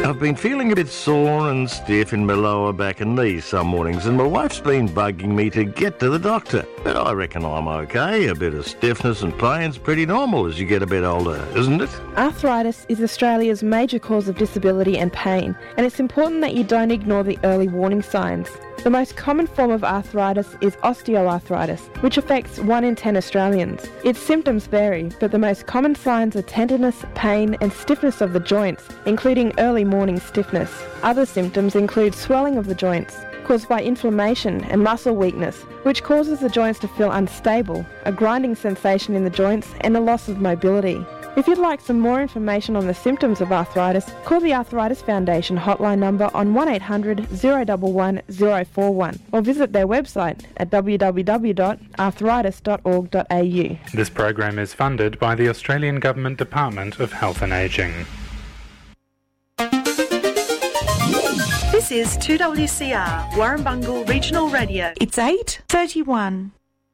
I've been feeling a bit sore and stiff in my lower back and knees some mornings, and my wife's been bugging me to get to the doctor. But I reckon I'm okay. A bit of stiffness and pain's pretty normal as you get a bit older, isn't it? Arthritis is Australia's major cause of disability and pain, and it's important that you don't ignore the early warning signs. The most common form of arthritis is osteoarthritis, which affects 1 in 10 Australians. Its symptoms vary, but the most common signs are tenderness, pain and stiffness of the joints, including early morning stiffness. Other symptoms include swelling of the joints, caused by inflammation and muscle weakness, which causes the joints to feel unstable, a grinding sensation in the joints and a loss of mobility. If you'd like some more information on the symptoms of arthritis, call the Arthritis Foundation hotline number on 1800 011 041 or visit their website at www.arthritis.org.au. This program is funded by the Australian Government Department of Health and Ageing. This is 2WCR, Warrumbungle Regional Radio. It's 8:31.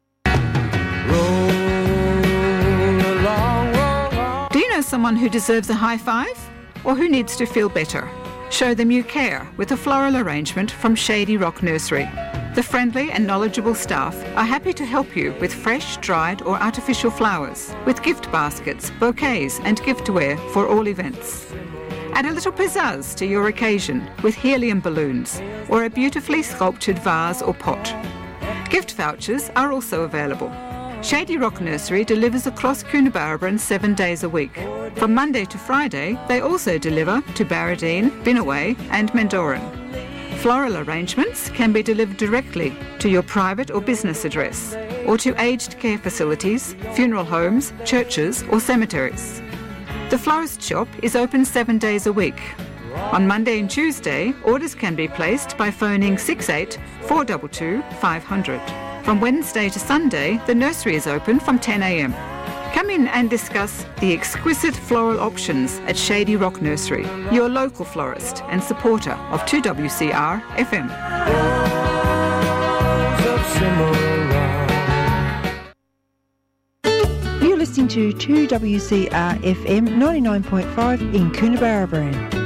Do you know someone who deserves a high five? Or who needs to feel better? Show them you care with a floral arrangement from Shady Rock Nursery. The friendly and knowledgeable staff are happy to help you with fresh, dried or artificial flowers, with gift baskets, bouquets and giftware for all events. Add a little pizzazz to your occasion with helium balloons or a beautifully sculptured vase or pot. Gift vouchers are also available. Shady Rock Nursery delivers across Coonabarabran 7 days a week. From Monday to Friday, they also deliver to Barradine, Binnaway and Mendoran. Floral arrangements can be delivered directly to your private or business address or to aged care facilities, funeral homes, churches or cemeteries. The florist shop is open 7 days a week. On Monday and Tuesday, orders can be placed by phoning 68 422 500. From Wednesday to Sunday, the nursery is open from 10 a.m. Come in and discuss the exquisite floral options at Shady Rock Nursery, your local florist and supporter of 2WCR FM. You're listening to 2WCR FM 99.5 in Coonabarabran.